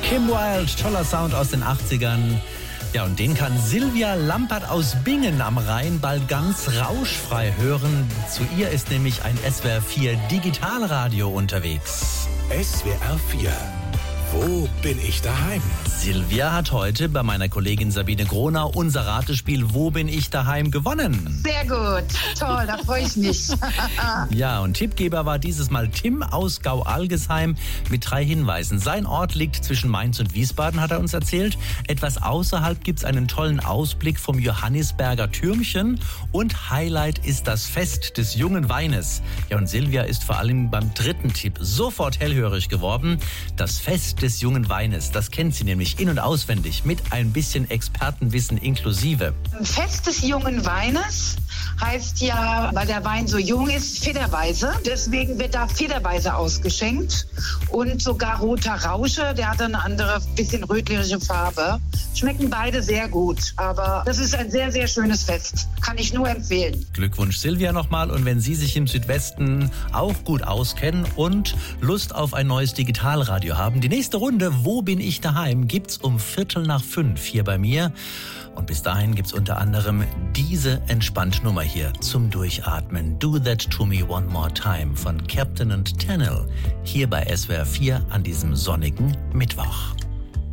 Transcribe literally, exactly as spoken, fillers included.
Kim Wilde, toller Sound aus den achtzigern. Ja, und den kann Silvia Lampert aus Bingen am Rhein bald ganz rauschfrei hören. Zu ihr ist nämlich ein S W R vier Digitalradio unterwegs. S W R vier. Wo bin ich daheim? Silvia hat heute bei meiner Kollegin Sabine Gronau unser Ratespiel Wo bin ich daheim gewonnen. Sehr gut, toll, da freue ich mich. Ja, und Tippgeber war dieses Mal Tim aus Gau-Algesheim mit drei Hinweisen. Sein Ort liegt zwischen Mainz und Wiesbaden, hat er uns erzählt. Etwas außerhalb gibt es einen tollen Ausblick vom Johannisberger Türmchen. Und Highlight ist das Fest des jungen Weines. Ja, und Silvia ist vor allem beim dritten Tipp sofort hellhörig geworden. Das Fest des jungen Weines, das kennt sie nämlich in- und auswendig, mit ein bisschen Expertenwissen inklusive. Fest des jungen Weines heißt ja, weil der Wein so jung ist, Federweise. Deswegen wird da Federweise ausgeschenkt. Und sogar roter Rausche, der hat eine andere, bisschen rötliche Farbe. Schmecken beide sehr gut. Aber das ist ein sehr, sehr schönes Fest. Kann ich nur empfehlen. Glückwunsch Silvia nochmal. Und wenn Sie sich im Südwesten auch gut auskennen und Lust auf ein neues Digitalradio haben, die nächste Runde Wo bin ich daheim gibt's um Viertel nach fünf hier bei mir. Und bis dahin gibt's unter anderem diese Entspanntnummer hier zum Durchatmen. Do That To Me One More Time von Captain and Tennille hier bei S W R vier an diesem sonnigen Mittwoch.